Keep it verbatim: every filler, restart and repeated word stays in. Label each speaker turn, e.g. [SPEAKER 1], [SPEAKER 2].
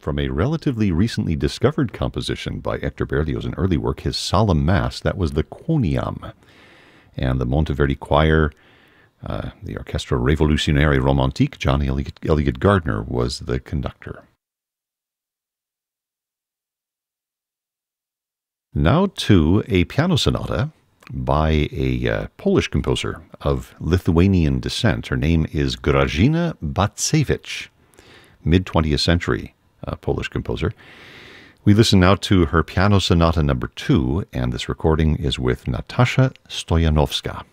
[SPEAKER 1] from a relatively recently discovered composition by Hector Berlioz, an early work, his Solemn Mass. That was the Quoniam. And the Monteverdi Choir, uh, the Orchestra Revolutionnaire Romantique, John Eliot, Eliot Gardner was the conductor. Now to a piano sonata by a uh, Polish composer of Lithuanian descent. Her name is Grażyna Bacewicz, mid-twentieth century uh, Polish composer. We listen now to her piano sonata number two, and this recording is with Natasha Stoyanowska.